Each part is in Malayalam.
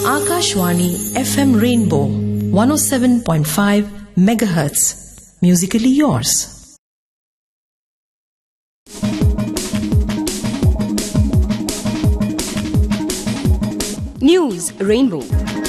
Akashvani FM Rainbow 107.5 megahertz. Musically yours. News Rainbow.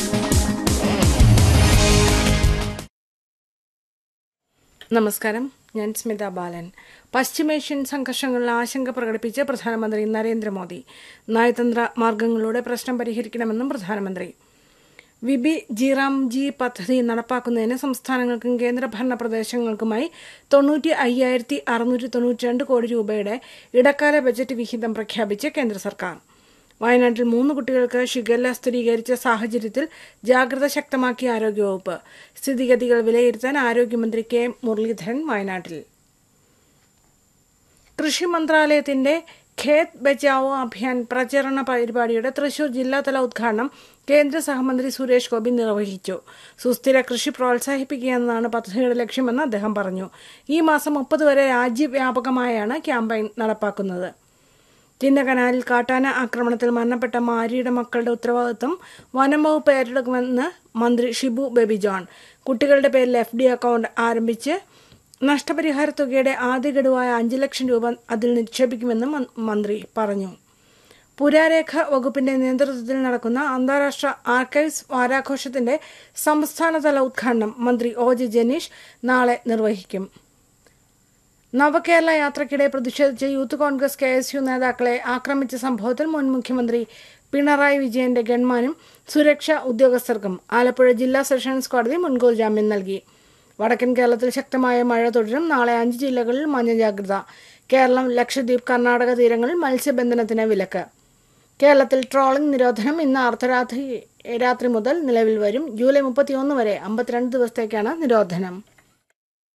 നമസ്കാരം, ഞാൻ സ്മിത ബാലൻ. പശ്ചിമേഷ്യൻ സംഘർഷങ്ങളിൽ ആശങ്ക പ്രകടിപ്പിച്ച് പ്രധാനമന്ത്രി നരേന്ദ്രമോദി. നയതന്ത്ര മാർഗങ്ങളിലൂടെ പ്രശ്നം പരിഹരിക്കണമെന്നും പ്രധാനമന്ത്രി. വിബി ജിറാംജി പദ്ധതി നടപ്പാക്കുന്നതിന് സംസ്ഥാനങ്ങൾക്കും കേന്ദ്രഭരണ പ്രദേശങ്ങൾക്കുമായി 95,692 കോടി രൂപയുടെ ഇടക്കാല ബജറ്റ് വിഹിതം പ്രഖ്യാപിച്ച് കേന്ദ്ര സർക്കാർ. വയനാട്ടിൽ 3 കുട്ടികൾക്ക് ഷിഗല്ല സ്ഥിരീകരിച്ച സാഹചര്യത്തിൽ ജാഗ്രത ശക്തമാക്കിയ ആരോഗ്യവകുപ്പ്. സ്ഥിതിഗതികൾ വിലയിരുത്താൻ ആരോഗ്യമന്ത്രി കെ മുരളീധരൻ വയനാട്ടിൽ. കൃഷി മന്ത്രാലയത്തിന്റെ ഖേത് ബച്ചാവോ അഭിയാൻ പ്രചരണ പരിപാടിയുടെ തൃശൂർ ജില്ലാതല ഉദ്ഘാടനം കേന്ദ്ര സഹമന്ത്രി സുരേഷ് ഗോപി നിർവഹിച്ചു. സുസ്ഥിര കൃഷി പ്രോത്സാഹിപ്പിക്കുക എന്നതാണ് പദ്ധതിയുടെ ലക്ഷ്യമെന്ന് അദ്ദേഹം പറഞ്ഞു. ഈ മാസം 30 വരെ രാജ്യവ്യാപകമായാണ് ക്യാമ്പയിൻ നടപ്പാക്കുന്നത്. ചിന്നക്കനാലിൽ കാട്ടാന ആക്രമണത്തിൽ മരണപ്പെട്ട മാരിയുടെ മക്കളുടെ ഉത്തരവാദിത്വം വനം വകുപ്പ് ഏറ്റെടുക്കുമെന്ന് മന്ത്രി ഷിബു ബേബി ജോൺ. കുട്ടികളുടെ പേരിൽ FD അക്കൗണ്ട് ആരംഭിച്ച് നഷ്ടപരിഹാര തുകയുടെ ആദ്യ ഗഡുവായ 5 ലക്ഷം രൂപ അതിൽ നിക്ഷേപിക്കുമെന്നും മന്ത്രി പറഞ്ഞു. പുരാരേഖ വകുപ്പിന്റെ നേതൃത്വത്തിൽ നടക്കുന്ന അന്താരാഷ്ട്ര ആർക്കൈവ്സ് വാരാഘോഷത്തിന്റെ സംസ്ഥാനതല ഉദ്ഘാടനം മന്ത്രി OJ ജനീഷ് നാളെ നിർവഹിക്കും. നവകേരള യാത്രയ്ക്കിടെ പ്രതിഷേധിച്ച് യൂത്ത് കോൺഗ്രസ് KSU നേതാക്കളെ ആക്രമിച്ച സംഭവത്തിൽ മുൻ മുഖ്യമന്ത്രി പിണറായി വിജയന്റെ ഗൺമാനും സുരക്ഷാ ഉദ്യോഗസ്ഥർക്കും ആലപ്പുഴ ജില്ലാ സെഷൻസ് കോടതി മുൻകൂർ ജാമ്യം നൽകി. വടക്കൻ കേരളത്തിൽ ശക്തമായ മഴ തുടരും. നാളെ 5 ജില്ലകളിൽ മഞ്ഞ ജാഗ്രത. കേരളം, ലക്ഷദ്വീപ്, കർണാടക തീരങ്ങളിൽ മത്സ്യബന്ധനത്തിന് വിലക്ക്. കേരളത്തിൽ ട്രോളിംഗ് നിരോധനം ഇന്ന് അർദ്ധരാത്രി മുതൽ നിലവിൽ വരും. ജൂലൈ 31 വരെ 52 ദിവസത്തേക്കാണ് നിരോധനം.